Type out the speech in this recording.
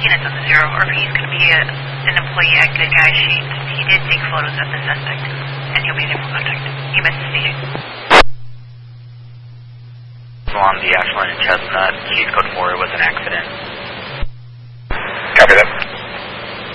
units on the 0, or if he's going to be an employee at Good Guy Sheets. He did take photos of the suspect, and he'll be there for contact. He missed the station. On the Ashland and Chestnut, she's code 4, it was an accident. Copy that.